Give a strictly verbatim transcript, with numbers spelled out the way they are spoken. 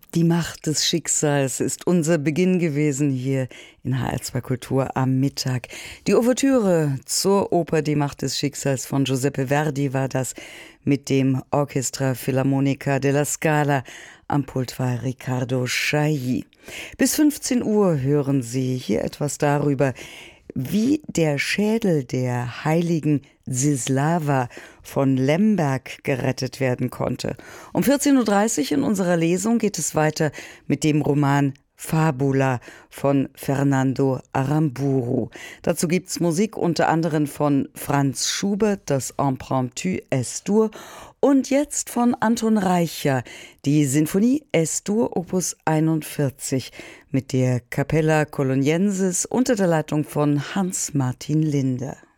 Die Macht des Schicksals ist unser Beginn gewesen hier in H R zwei Kultur am Mittag. Die Ouvertüre zur Oper Die Macht des Schicksals von Giuseppe Verdi war das mit dem Orchestra Filarmonica della Scala. Am Pult war Riccardo Chailly. Bis fünfzehn Uhr hören Sie hier etwas darüber, wie der Schädel der heiligen Sislava von Lemberg gerettet werden konnte. Um vierzehn Uhr dreißig in unserer Lesung geht es weiter mit dem Roman Fabula von Fernando Aramburu. Dazu gibt's Musik unter anderem von Franz Schubert, das Impromptu Es-Dur, und jetzt von Anton Reicher, die Sinfonie Es-Dur Opus einundvierzig mit der Capella Coloniensis unter der Leitung von Hans-Martin Linde.